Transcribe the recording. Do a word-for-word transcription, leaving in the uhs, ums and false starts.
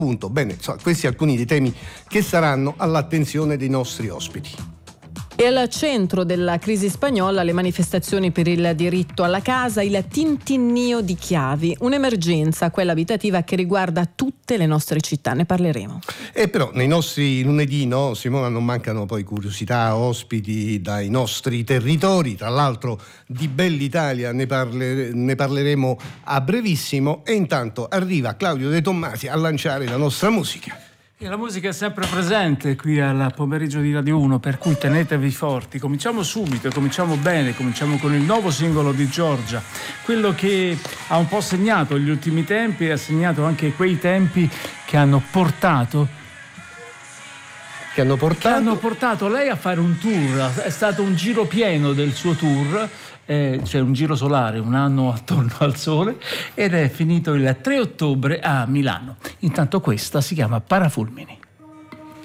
Punto. Bene, so, questi alcuni dei temi che saranno all'attenzione dei nostri ospiti. E al centro della crisi spagnola le manifestazioni per il diritto alla casa, il tintinnio di chiavi, un'emergenza, quella abitativa che riguarda tutte le nostre città, ne parleremo. E però nei nostri lunedì, no, Simona, non mancano poi curiosità, ospiti dai nostri territori, tra l'altro di Bell'Italia ne, parle, ne parleremo a brevissimo, e intanto arriva Claudio De Tommasi a lanciare la nostra musica. E la musica è sempre presente qui al pomeriggio di Radio uno, per cui tenetevi forti. Cominciamo subito e cominciamo bene, cominciamo con il nuovo singolo di Giorgia, quello che ha un po' segnato gli ultimi tempi e ha segnato anche quei tempi che hanno portato Che hanno portato? Che hanno portato lei a fare un tour. È stato un giro pieno del suo tour, eh, cioè un giro solare, un anno attorno al sole, ed è finito il tre ottobre a Milano. Intanto questa si chiama Parafulmini.